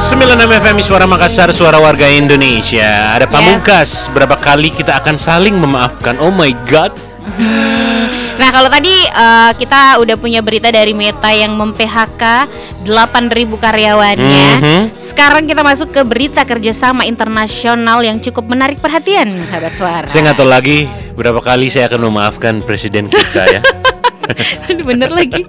96 FM Suara Makassar, suara warga Indonesia. Ada Pamungkas. Berapa kali kita akan saling memaafkan? Oh my god. Nah, kalau tadi kita udah punya berita dari Meta yang mem-PHK 8.000 karyawannya. Sekarang kita masuk ke berita kerjasama internasional yang cukup menarik perhatian, sahabat suara. Saya nggak tahu lagi berapa kali saya akan memaafkan presiden kita ya. Bener lagi.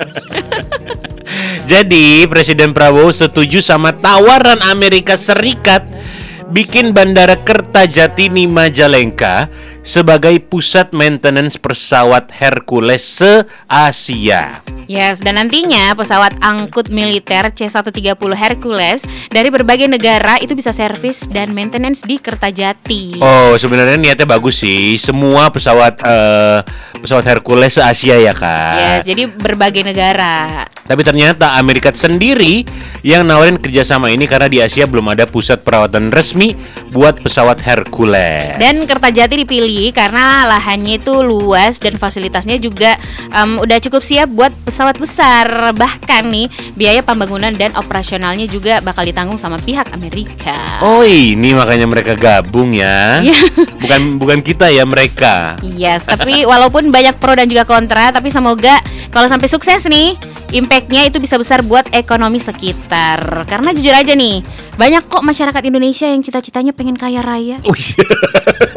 Jadi Presiden Prabowo setuju sama tawaran Amerika Serikat bikin Bandara Kertajati Majalengka sebagai pusat maintenance pesawat Hercules se-Asia. Yes, dan nantinya pesawat angkut militer C-130 Hercules dari berbagai negara itu bisa servis dan maintenance di Kertajati. Oh, sebenarnya niatnya bagus sih. Semua pesawat Hercules se-Asia ya kan. Yes, jadi berbagai negara. Tapi ternyata Amerika sendiri yang nawarin kerjasama ini karena di Asia belum ada pusat perawatan resmi buat pesawat Hercules. Dan Kertajati dipilih karena lahannya itu luas dan fasilitasnya juga udah cukup siap buat pesawat besar. Bahkan nih biaya pembangunan dan operasionalnya juga bakal ditanggung sama pihak Amerika. Oh, ini makanya mereka gabung ya. Bukan kita ya, mereka. Yes, tapi walaupun banyak pro dan juga kontra, tapi semoga kalau sampai sukses nih, impact-nya itu bisa besar buat ekonomi sekitar. Karena jujur aja nih, banyak kok masyarakat Indonesia yang cita-citanya pengen kaya raya.